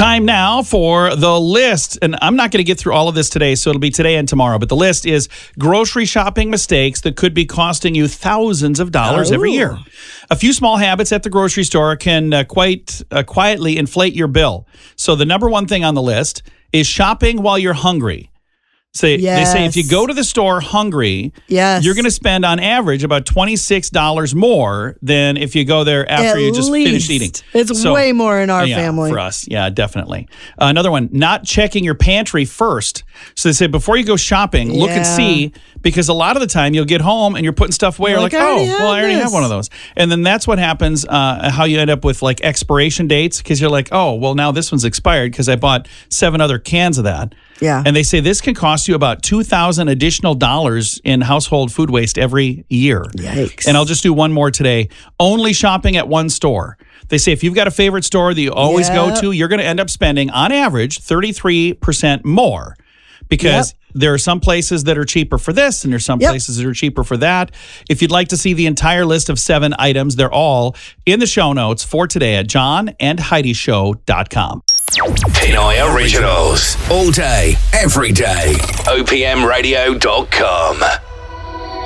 Time now for the list. And I'm not going to get through all of this today, so it'll be today and tomorrow. But the list is grocery shopping mistakes that could be costing you thousands of dollars every year. A few small habits at the grocery store can quite quietly inflate your bill. So the number one thing on the list is shopping while you're hungry. They say if you go to the store hungry, you're going to spend on average about $26 more than if you go there after you just finished eating. It's way more in our family. For us. Yeah, definitely. Another one, not checking your pantry first. So they say before you go shopping, look and see, because a lot of the time you'll get home and you're putting stuff away. You're like, I already have one of those. And then that's what happens, how you end up with like expiration dates, because you're like, oh, well, now this one's expired because I bought 7 other cans of that. Yeah. And they say this can cost you about $2,000 additional dollars in household food waste every year. Yikes. And I'll just do one more today. Only shopping at one store. They say if you've got a favorite store that you always go to, you're going to end up spending, on average, 33% more. Because there are some places that are cheaper for this, and there's some places that are cheaper for that. If you'd like to see the entire list of 7 items, they're all in the show notes for today at johnandheidishow.com. Pinoy Originals. All day, every day. OPMradio.com.